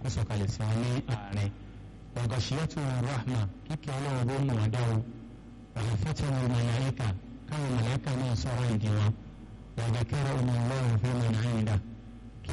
ó sọ̀kalẹ̀ sí wọn ní àárín ọ̀gàṣíyàtò rahma kíkẹ́ ọlọ́run bó mú wọn dáwọ́ ọ̀hánfẹ́tẹ̀ wọn màláíkà káwọn màláíkà náà sọ̀rọ̀ ìdí wọn wàdàkẹ́rẹ́ ọmọ ọlọ́run fún mi náà ń dà